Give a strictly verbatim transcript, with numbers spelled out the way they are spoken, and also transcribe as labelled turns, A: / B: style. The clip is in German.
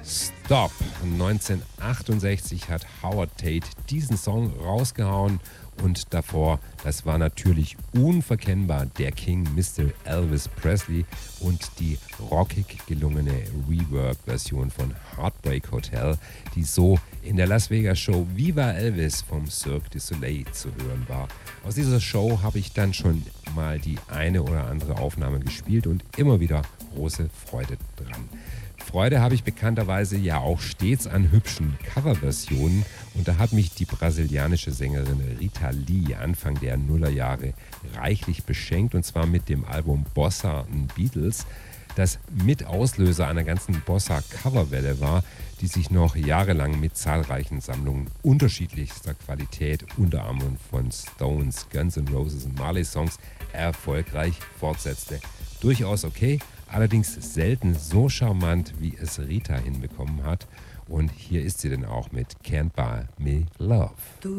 A: Stop. neunzehnhundertachtundsechzig hat Howard Tate diesen Song rausgehauen und davor, das war natürlich unverkennbar der King Mister Elvis Presley und die rockig gelungene Rework-Version von Heartbreak Hotel, die so in der Las Vegas Show Viva Elvis vom Cirque du Soleil zu hören war. Aus dieser Show habe ich dann schon mal die eine oder andere Aufnahme gespielt und immer wieder große Freude dran. Freude habe ich bekannterweise ja auch stets an hübschen Coverversionen und da hat mich die brasilianische Sängerin Rita Lee Anfang der Nullerjahre reichlich beschenkt und zwar mit dem Album Bossa and Beatles, das mit Auslöser einer ganzen Bossa-Coverwelle war, die sich noch jahrelang mit zahlreichen Sammlungen unterschiedlichster Qualität, unter anderem von Stones, Guns N' Roses und Marley-Songs, erfolgreich fortsetzte. Durchaus okay, allerdings selten so charmant, wie es Rita hinbekommen hat. Und hier ist sie denn auch mit Can't Buy Me Love.